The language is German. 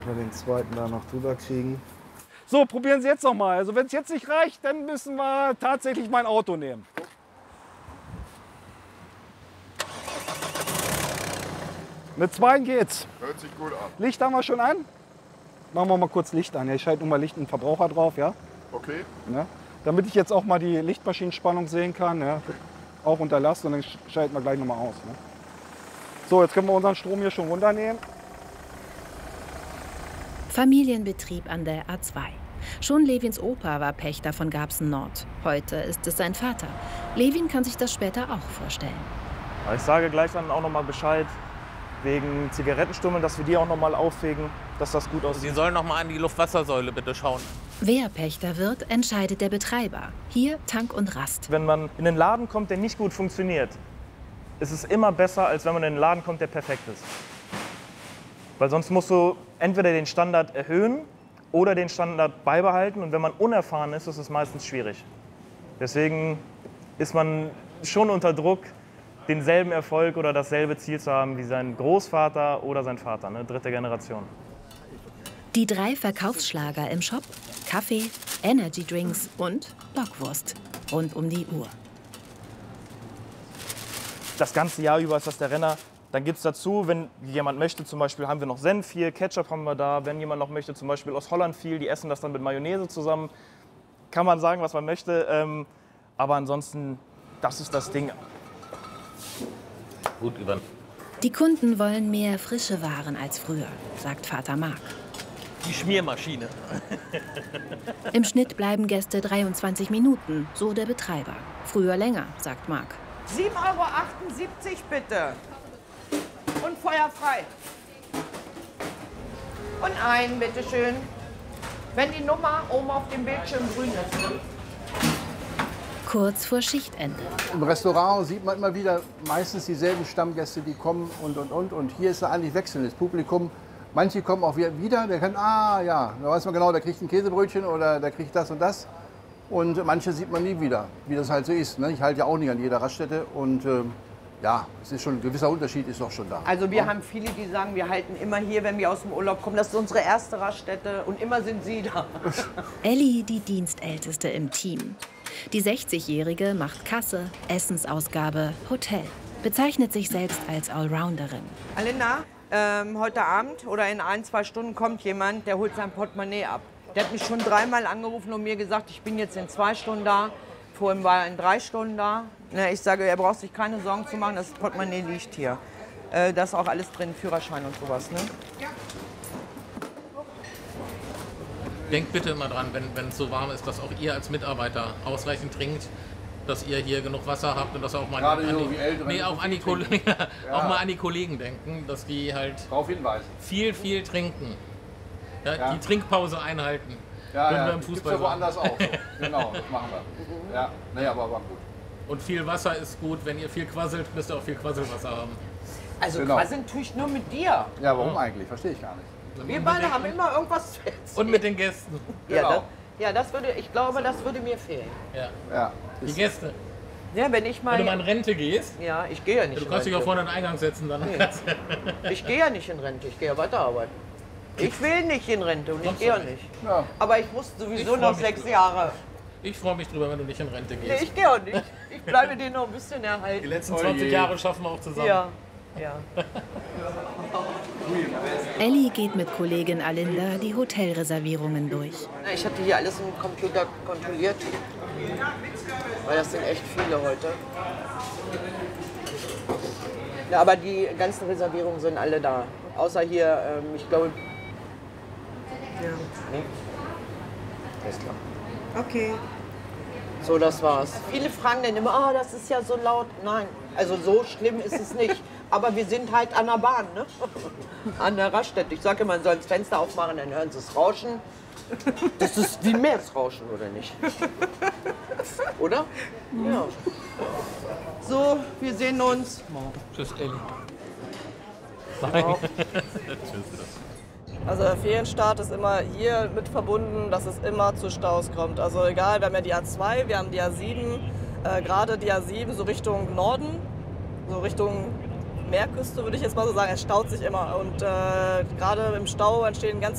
Wir den zweiten da noch drüber kriegen. So, probieren Sie jetzt noch mal. Also wenn es jetzt nicht reicht, dann müssen wir tatsächlich mein Auto nehmen. Mit 2 geht's. Hört sich gut an. Licht haben wir schon an. Machen wir mal kurz Licht an. Ja, ich schalte nur mal Licht und Verbraucher drauf, ja? Okay. Ja? Damit ich jetzt auch mal die Lichtmaschinenspannung sehen kann. Ja? Auch unter Last und dann schalten wir gleich noch mal aus. Ne? So, jetzt können wir unseren Strom hier schon runternehmen. Familienbetrieb an der A2. Schon Levins Opa war Pächter von Garbsen Nord. Heute ist es sein Vater. Levin kann sich das später auch vorstellen. Ich sage gleich dann auch noch mal Bescheid wegen Zigarettenstummeln, dass wir die auch noch mal auffegen, dass das gut aussieht. Sie sollen noch mal an die Luftwassersäule bitte schauen. Wer Pächter wird, entscheidet der Betreiber. Hier Tank und Rast. Wenn man in einen Laden kommt, der nicht gut funktioniert, ist es immer besser, als wenn man in einen Laden kommt, der perfekt ist. Weil sonst musst du entweder den Standard erhöhen oder den Standard beibehalten. Und wenn man unerfahren ist, ist es meistens schwierig. Deswegen ist man schon unter Druck, denselben Erfolg oder dasselbe Ziel zu haben wie sein Großvater oder sein Vater, ne? 3. Generation. Die 3 Verkaufsschlager im Shop: Kaffee, Energydrinks und Bockwurst. Rund um die Uhr. Das ganze Jahr über ist das der Renner. Dann gibt es dazu, wenn jemand möchte, zum Beispiel haben wir noch Senf viel, Ketchup haben wir da. Wenn jemand noch möchte, zum Beispiel aus Holland viel, die essen das dann mit Mayonnaise zusammen. Kann man sagen, was man möchte. Aber ansonsten, das ist das Ding. Gut über. Die Kunden wollen mehr frische Waren als früher, sagt Vater Marc. Die Schmiermaschine. Im Schnitt bleiben Gäste 23 Minuten, so der Betreiber. Früher länger, sagt Marc. 7,78 € bitte. Und feuerfrei. Und einen, bitteschön. Wenn die Nummer oben auf dem Bildschirm grün ist. Ne? Kurz vor Schichtende. Im Restaurant sieht man immer wieder meistens dieselben Stammgäste, die kommen und. Und hier ist da eigentlich wechselndes Publikum. Manche kommen auch wieder, der kann, ja, da weiß man genau, der kriegt ein Käsebrötchen oder der kriegt das und das. Und manche sieht man nie wieder, wie das halt so ist. Ne? Ich halte ja auch nicht an jeder Raststätte und ja, es ist schon ein gewisser Unterschied ist doch schon da. Also wir haben viele, die sagen, wir halten immer hier, wenn wir aus dem Urlaub kommen. Das ist unsere erste Raststätte und immer sind sie da. Elli, die Dienstälteste im Team. Die 60-Jährige macht Kasse, Essensausgabe, Hotel. Bezeichnet sich selbst als Allrounderin. Alinda, heute Abend oder in 1-2 Stunden kommt jemand, der holt sein Portemonnaie ab. Der hat mich schon 3-mal angerufen und mir gesagt, ich bin jetzt in 2 Stunden da. Vorhin war er in 3 Stunden da. Ich sage, er braucht sich keine Sorgen zu machen, das Portemonnaie liegt hier. Da ist auch alles drin, Führerschein und sowas. Ne? Denkt bitte immer dran, wenn es so warm ist, dass auch ihr als Mitarbeiter ausreichend trinkt, dass ihr hier genug Wasser habt und dass auch mal an die Kollegen denken, dass die halt viel trinken. Ja. Die Trinkpause einhalten. Ja, wir im Fußball gibt's ja woanders auch. So. Genau, das machen wir. Ja, naja, aber gut. Und viel Wasser ist gut. Wenn ihr viel quasselt, müsst ihr auch viel Quasselwasser haben. Also genau. Quasseln tue ich nur mit dir. Ja, warum eigentlich? Verstehe ich gar nicht. Wir beide haben immer irgendwas zu erzählen. Und mit den Gästen. Genau. Ich glaube, das würde mir fehlen. Ja. Die Gäste. Ja, wenn ich mal... Wenn du mal in Rente gehst. Ja, ich gehe ja nicht in Rente. Du kannst dich auch vorne in den Eingang setzen. Dann. Nee. Ich gehe ja nicht in Rente, ich gehe ja weiterarbeiten. Ich will nicht in Rente und ich gehe auch nicht. Ja. Aber ich muss sowieso noch 6 Jahre. Ich freue mich drüber, wenn du nicht in Rente gehst. Nee, ich gehe auch nicht. Ich bleibe dir noch ein bisschen erhalten. Die letzten 20 Jahre schaffen wir auch zusammen. Ja. Elli geht mit Kollegin Alinda die Hotelreservierungen durch. Ich hatte hier alles im Computer kontrolliert, weil das sind echt viele heute. Ja, aber die ganzen Reservierungen sind alle da. Außer hier, ich glaube... Ja. Nee. Alles klar. Okay. So, das war's. Viele fragen dann immer, das ist ja so laut. Nein, also so schlimm ist es nicht. Aber wir sind halt an der Bahn, ne? An der Raststätte. Ich sage immer, man soll das Fenster aufmachen, dann hören sie es rauschen. Das ist wie Meeresrauschen, oder nicht? Oder? Ja. So, wir sehen uns. Tschüss, Elli. Nein. Also der Ferienstart ist immer hier mit verbunden, dass es immer zu Staus kommt. Also egal, wir haben ja die A2, wir haben die A7, gerade die A7 so Richtung Norden, so Richtung Meerküste würde ich jetzt mal so sagen, es staut sich immer. Und gerade im Stau entstehen ganz